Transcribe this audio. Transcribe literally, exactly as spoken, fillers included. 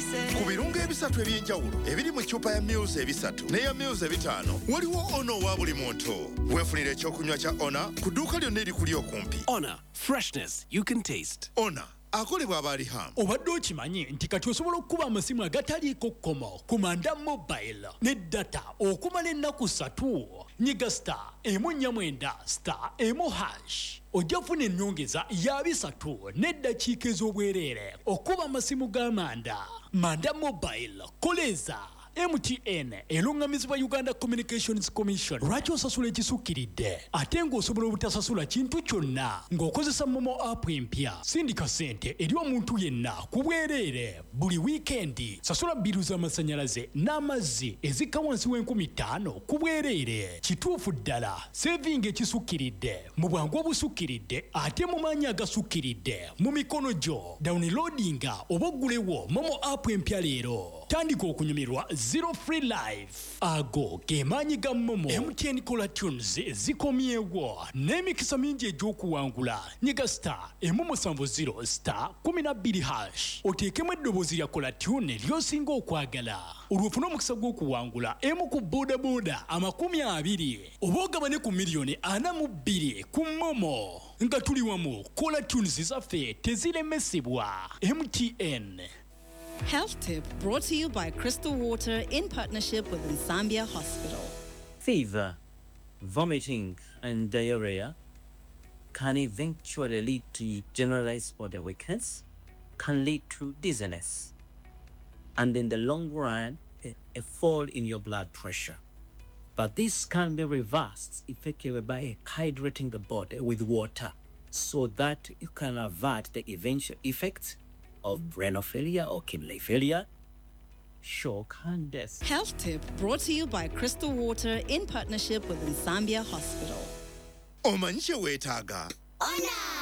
ku birungo ebisatu ebyenjawulo ebiri mu ccupa ya Mils ebisatu n'eya Mils ebitaano waliwo ono owa buli muntu. Weefunira ekyokunywa kya Ona ku dduuka lyonna erikuli okumpi. Ona, freshness you can taste. Ona akolebwa abalihamu. Obadde okimanyi nti kati osobola okukuba amasimu agataliiko kkomo ku Manda Mobile ne data okumala ennaku ssatu. Nyiga star emu nnya mwenda star emu hash. Ojja kufuna ennyongeza ya bisatu n'eddakiika ez'obwereere okuba amasimu ga Manda. Manda Mobile koleza M T N elungamizibwa Uganda Communications Commission. Lwaki osasula ekisukkiridde ate ng'osobola obutasasula kintu kyonna ng'okozesa Momo app empya? Sindika ssente eri omuntu yenna ku bwereere buli wiikendi. Sasula bbiru z'amasannyalaze n'amazzi ezikka wansi w'enkumi ttaano ku bwereere. Kituufu ddala saving ekisukkiridde mu bwangu obusukkiridde ate mu maanyi agasukkiridde mu mikono gyo. Downloadinga oba oggulewo Momo app empya leero. Tandika okunyumirwa Zero Free Life. Ago ge maanyi ga Momo. M T N Kola Tunes zikomyewo n'emikisa mingi egy'okuwangula. Nyiga star emu musanvu zero star kumi na bbiri hash. Oteekemu eddoboozi lya Kola Tune ly'osinga okwagala. Olwofuna omukisa gw'okuwangula emu ku boda boda amakumi abiri. Oba ogabane ku miliyoni ana mu bbiri ku Momo. Nga tuli wamu Kola Tunes zaffe teziremesebwa. M T N. Health tip brought to you by Crystal Water in partnership with Nsambia Hospital. Fever, vomiting, and diarrhea can eventually lead to generalized body weakness, can lead to dizziness, and in the long run, a, a fall in your blood pressure. But this can be reversed effectively by hydrating the body with water so that you can avert the eventual effects of renal failure or kidney failure, shock and death. Health tip brought to you by Crystal Water in partnership with Nsambia Hospital. Omanyi kye weetaaga? Ona!